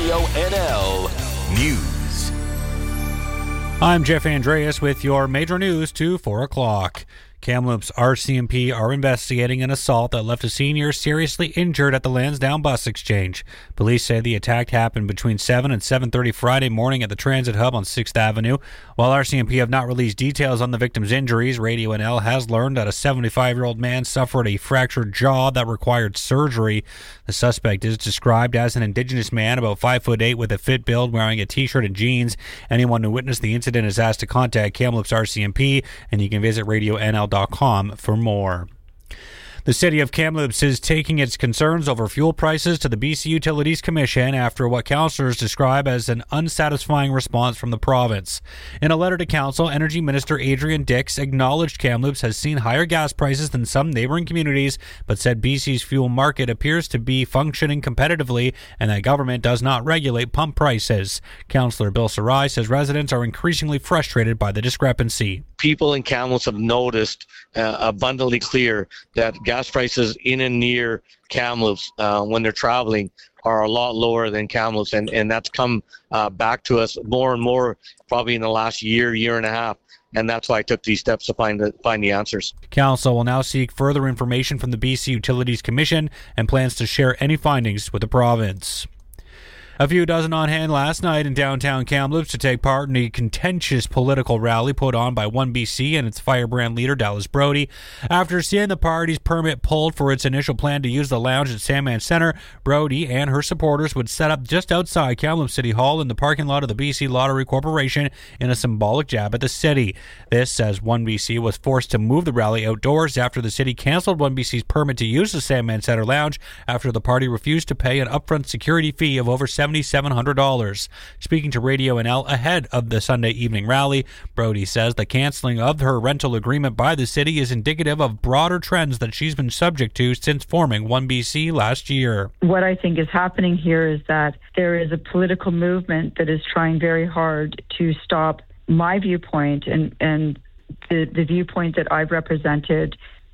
Radio NL News. I'm Jeff Andreas with your major news to 4 o'clock. Kamloops RCMP are investigating an assault that left a senior seriously injured at the Lansdowne Bus Exchange. Police say the attack happened between 7 and 7:30 Friday morning at the Transit Hub on 6th Avenue. While RCMP have not released details on the victim's injuries, Radio NL has learned that a 75-year-old man suffered a fractured jaw that required surgery. The suspect is described as an Indigenous man, about 5'8", with a fit build, wearing a T-shirt and jeans. Anyone who witnessed the incident is asked to contact Kamloops RCMP, and you can visit RadioNL.com for more. The City of Kamloops is taking its concerns over fuel prices to the BC Utilities Commission after what councillors describe as an unsatisfying response from the province. In a letter to Council, Energy Minister Adrian Dix acknowledged Kamloops has seen higher gas prices than some neighbouring communities, but said BC's fuel market appears to be functioning competitively and that government does not regulate pump prices. Councillor Bill Sarai says residents are increasingly frustrated by the discrepancy. People in Kamloops have noticed abundantly clear that gas prices in and near Kamloops when they're traveling are a lot lower than Kamloops, and that's come back to us more and more probably in the last year and a half. And that's why I took these steps to find the answers. Council will now seek further information from the BC Utilities Commission and plans to share any findings with the province. A few dozen on hand last night in downtown Kamloops to take part in a contentious political rally put on by 1BC and its firebrand leader Dallas Brody. After seeing the party's permit pulled for its initial plan to use the lounge at Sandman Centre, Brody and her supporters would set up just outside Kamloops City Hall in the parking lot of the BC Lottery Corporation in a symbolic jab at the city. This, as 1BC was forced to move the rally outdoors after the city cancelled 1BC's permit to use the Sandman Centre lounge after the party refused to pay an upfront security fee of over $7,700. Speaking to Radio NL ahead of the Sunday evening rally, Brody says the cancelling of her rental agreement by the city is indicative of broader trends that she's been subject to since forming 1BC last year. What I think is happening here is that there is a political movement that is trying very hard to stop my viewpoint and the viewpoint that I've represented.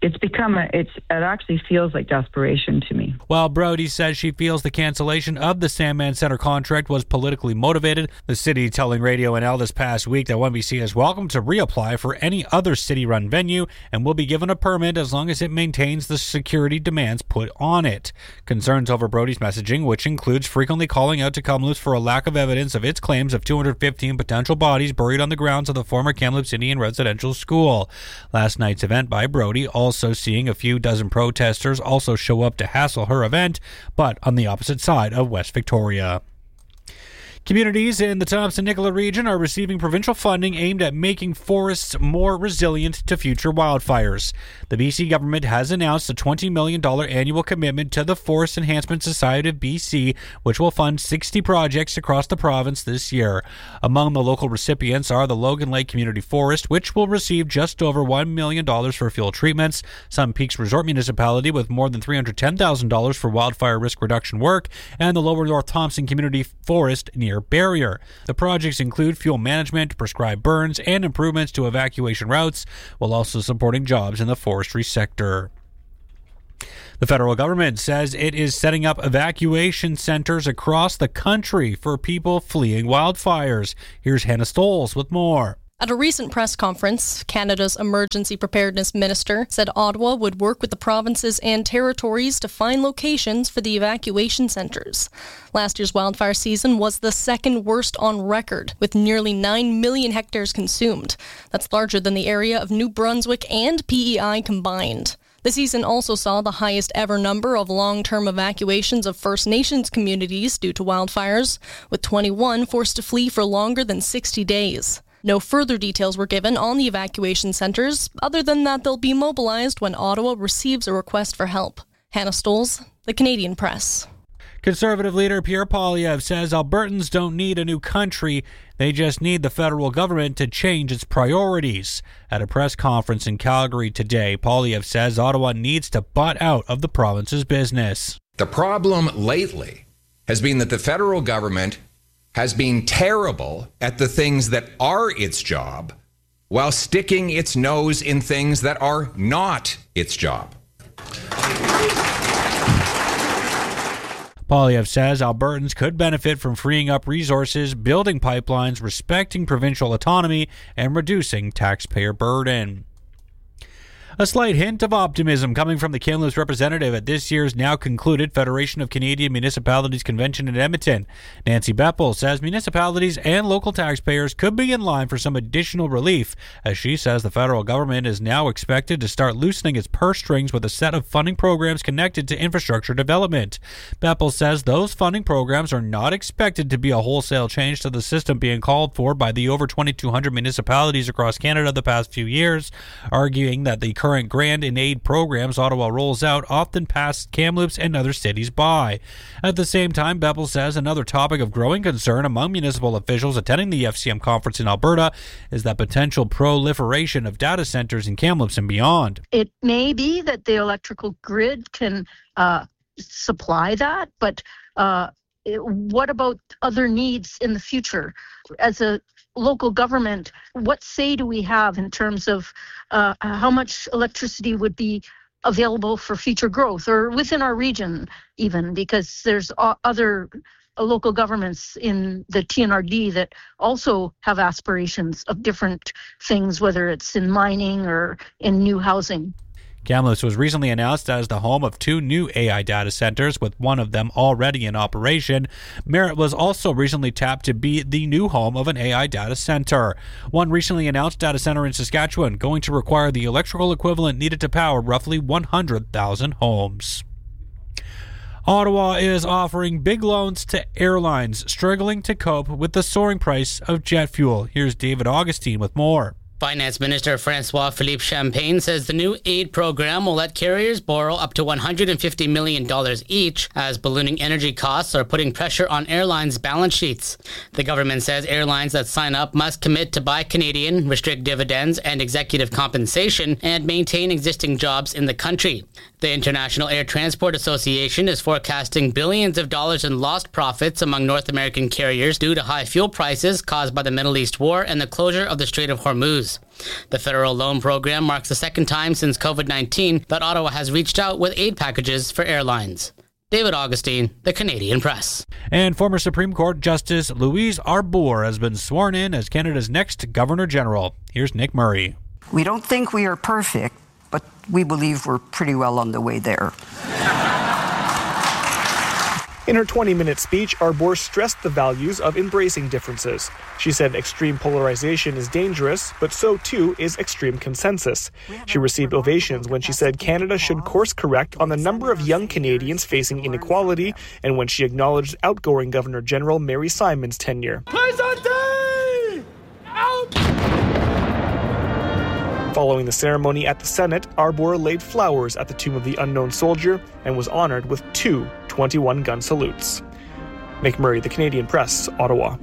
It actually feels like desperation to me. While Brody says she feels the cancellation of the Sandman Centre contract was politically motivated, the city telling Radio NL this past week that 1BC is welcome to reapply for any other city-run venue and will be given a permit as long as it maintains the security demands put on it. Concerns over Brody's messaging, which includes frequently calling out to Kamloops for a lack of evidence of its claims of 215 potential bodies buried on the grounds of the former Kamloops Indian Residential School. Last night's event by Brody also seeing a few dozen protesters also show up to hassle her event, but on the opposite side of West Victoria. Communities in the Thompson-Nicola region are receiving provincial funding aimed at making forests more resilient to future wildfires. The BC government has announced a $20 million annual commitment to the Forest Enhancement Society of BC, which will fund 60 projects across the province this year. Among the local recipients are the Logan Lake Community Forest, which will receive just over $1 million for fuel treatments, Sun Peaks Resort Municipality with more than $310,000 for wildfire risk reduction work, and the Lower North Thompson Community Forest near Barrier. The projects include fuel management, prescribed burns, and improvements to evacuation routes, while also supporting jobs in the forestry sector. The federal government says it is setting up evacuation centers across the country for people fleeing wildfires. Here's Hannah Stolz with more. At a recent press conference, Canada's Emergency Preparedness Minister said Ottawa would work with the provinces and territories to find locations for the evacuation centres. Last year's wildfire season was the second worst on record, with nearly 9 million hectares consumed. That's larger than the area of New Brunswick and PEI combined. The season also saw the highest ever number of long-term evacuations of First Nations communities due to wildfires, with 21 forced to flee for longer than 60 days. No further details were given on the evacuation centres, other than that they'll be mobilized when Ottawa receives a request for help. Hannah Stolz, The Canadian Press. Conservative leader Pierre Poilievre says Albertans don't need a new country, they just need the federal government to change its priorities. At a press conference in Calgary today, Poilievre says Ottawa needs to butt out of the province's business. The problem lately has been that the federal government has been terrible at the things that are its job, while sticking its nose in things that are not its job. Poilievre says Albertans could benefit from freeing up resources, building pipelines, respecting provincial autonomy, and reducing taxpayer burden. A slight hint of optimism coming from the Kamloops representative at this year's now concluded Federation of Canadian Municipalities Convention in Edmonton. Nancy Beppel says municipalities and local taxpayers could be in line for some additional relief, as she says the federal government is now expected to start loosening its purse strings with a set of funding programs connected to infrastructure development. Beppel says those funding programs are not expected to be a wholesale change to the system being called for by the over 2,200 municipalities across Canada the past few years, arguing that the current grant and aid programs Ottawa rolls out often pass Kamloops and other cities by. At the same time, Beppel says another topic of growing concern among municipal officials attending the FCM conference in Alberta is that potential proliferation of data centers in Kamloops and beyond. It may be that the electrical grid can supply that, but what about other needs in the future? As a local government, what say do we have in terms of how much electricity would be available for future growth, or within our region even, because there's other local governments in the TNRD that also have aspirations of different things, whether it's in mining or in new housing. Kamloops was recently announced as the home of 2 new AI data centers, with one of them already in operation. Merritt was also recently tapped to be the new home of an AI data center. One recently announced data center in Saskatchewan going to require the electrical equivalent needed to power roughly 100,000 homes. Ottawa is offering big loans to airlines struggling to cope with the soaring price of jet fuel. Here's David Augustine with more. Finance Minister Francois-Philippe Champagne says the new aid program will let carriers borrow up to $150 million each, as ballooning energy costs are putting pressure on airlines' balance sheets. The government says airlines that sign up must commit to buy Canadian, restrict dividends and executive compensation, and maintain existing jobs in the country. The International Air Transport Association is forecasting billions of dollars in lost profits among North American carriers due to high fuel prices caused by the Middle East war and the closure of the Strait of Hormuz. The federal loan program marks the second time since COVID-19 that Ottawa has reached out with aid packages for airlines. David Augustine, The Canadian Press. And former Supreme Court Justice Louise Arbour has been sworn in as Canada's next Governor General. Here's Nick Murray. We don't think we are perfect, but we believe we're pretty well on the way there. In her 20-minute speech, Arbour stressed the values of embracing differences. She said extreme polarization is dangerous, but so too is extreme consensus. She received ovations when she said Canada should course correct on the number of young Canadians facing inequality, and when she acknowledged outgoing Governor General Mary Simon's tenure. Following the ceremony at the Senate, Arbour laid flowers at the tomb of the unknown soldier and was honored with 2 21-gun salutes. Nick Murray, The Canadian Press, Ottawa.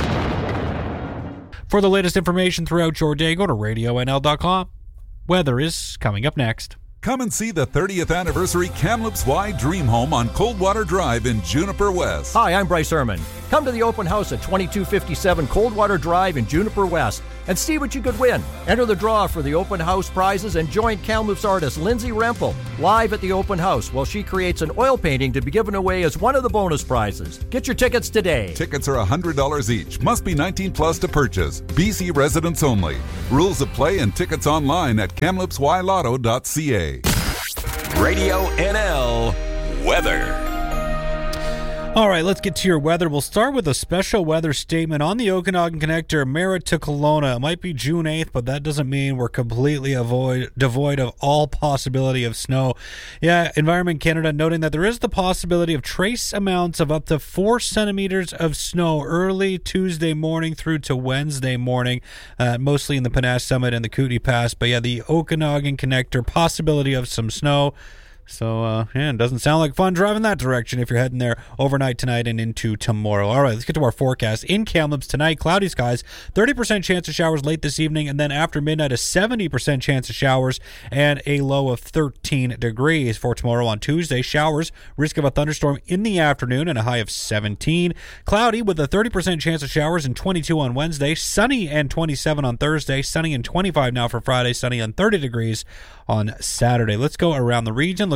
For the latest information throughout your day, go to RadioNL.com. Weather is coming up next. Come and see the 30th anniversary Kamloops Y Dream Home on Coldwater Drive in Juniper West. Hi, I'm Bryce Ehrman. Come to the open house at 2257 Coldwater Drive in Juniper West and see what you could win. Enter the draw for the open house prizes and join Kamloops artist Lindsay Rempel live at the open house while she creates an oil painting to be given away as one of the bonus prizes. Get your tickets today. Tickets are $100 each. Must be 19 plus to purchase. BC residents only. Rules of play and tickets online at kamloopsylotto.ca. Radio NL Weather. All right, let's get to your weather. We'll start with a special weather statement on the Okanagan Connector, Merritt to Kelowna. It might be June 8th, but that doesn't mean we're completely devoid of all possibility of snow. Yeah, Environment Canada noting that there is the possibility of trace amounts of up to 4 centimeters of snow early Tuesday morning through to Wednesday morning, mostly in the Panache Summit and the Kootenay Pass. But yeah, the Okanagan Connector, possibility of some snow. So, it doesn't sound like fun driving that direction if you're heading there overnight tonight and into tomorrow. All right, let's get to our forecast. In Kamloops tonight, cloudy skies, 30% chance of showers late this evening, and then after midnight, a 70% chance of showers and a low of 13 degrees. For tomorrow on Tuesday, showers, risk of a thunderstorm in the afternoon and a high of 17. Cloudy with a 30% chance of showers and 22 on Wednesday. Sunny and 27 on Thursday. Sunny and 25 now for Friday. Sunny and 30 degrees on Saturday. Let's go around the region.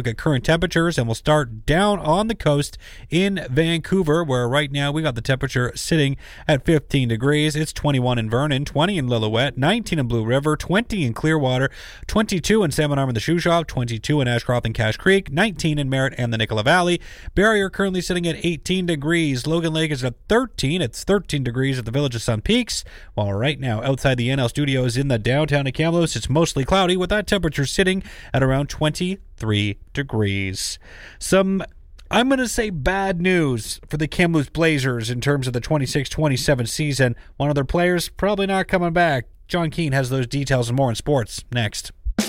look at current temperatures, and we'll start down on the coast in Vancouver, where right now we got the temperature sitting at 15 degrees. It's 21 in Vernon, 20 in Lillooet, 19 in Blue River, 20 in Clearwater, 22 in Salmon Arm and the Shoe Shop, 22 in Ashcroft and Cache Creek, 19 in Merritt and the Nicola Valley. Barrier currently sitting at 18 degrees. Logan Lake is at 13. It's 13 degrees at the Village of Sun Peaks. While right now, outside the NL Studios in the downtown of Kamloops, it's mostly cloudy with that temperature sitting at around 23 degrees. Some, I'm going to say, bad news for the Kamloops Blazers in terms of the 26-27 season. One of their players probably not coming back. John Keane has those details and more in sports next.